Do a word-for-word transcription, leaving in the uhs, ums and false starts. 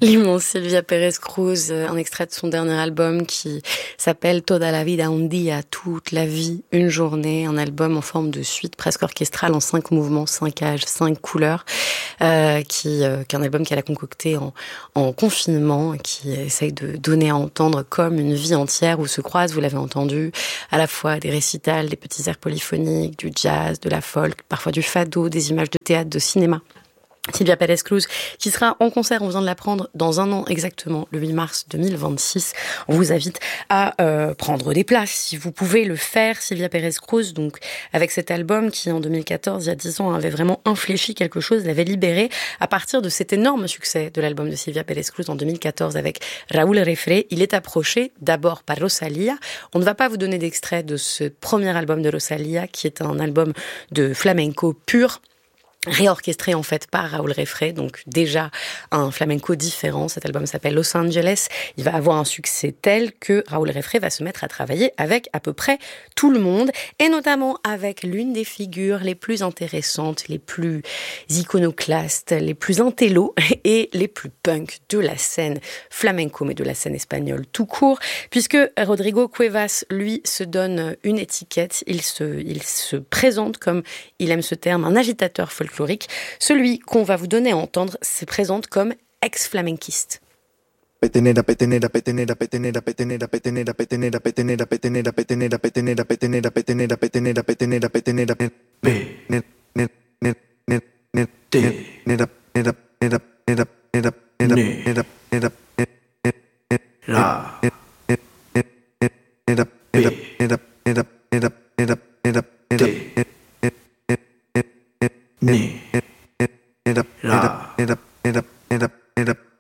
L'immense Silvia Pérez-Cruz, un extrait de son dernier album qui s'appelle Toda la vida un día, toute la vie, une journée, un album en forme de suite presque orchestrale en cinq mouvements, cinq âges, cinq couleurs, euh, qui, euh, qu'un album qu'elle a concocté en, en confinement, qui essaye de donner à entendre comme une vie entière où se croisent, vous l'avez entendu, à la fois des récitals, des petits airs polyphoniques, du jazz, de la folk, parfois du fado, des images de théâtre, de cinéma. Silvia Pérez-Cruz, qui sera en concert, on vient de l'apprendre, dans un an exactement, le huit mars deux mille vingt-six. On vous invite à euh, prendre des places, si vous pouvez le faire. Silvia Pérez-Cruz, donc, avec cet album qui, en deux mille quatorze, il y a dix ans, avait vraiment infléchi quelque chose, l'avait libéré à partir de cet énorme succès de l'album de Silvia Pérez-Cruz en deux mille quatorze avec Raúl Refré. Il est approché d'abord par Rosalía. On ne va pas vous donner d'extrait de ce premier album de Rosalía, qui est un album de flamenco pur, réorchestré en fait par Raúl Refré, donc déjà un flamenco différent. Cet album s'appelle Los Angeles. Il va avoir un succès tel que Raúl Refré va se mettre à travailler avec à peu près tout le monde, et notamment avec l'une des figures les plus intéressantes, les plus iconoclastes, les plus intellos et les plus punk de la scène flamenco, mais de la scène espagnole tout court, puisque Rodrigo Cuevas, lui, se donne une étiquette. Il se, il se présente comme, il aime ce terme, un agitateur folklorique. Celui qu'on va vous donner à entendre se présente comme ex-flamenquiste. Petenera, petenera, petenera, petenera, petenera, petenera, petenera, petenera, petenera, petenera, petenera, petenera, petenera, petenera, petenera, petenera, pe, ne, ne, ne, ne, ne, te, nera, nera, nera, nera, nera, nera, nera, nera, la, nera, nera, nera, nera, nera, nera, nera, nera, ni, nera, nera, nera, nera, nera, nera,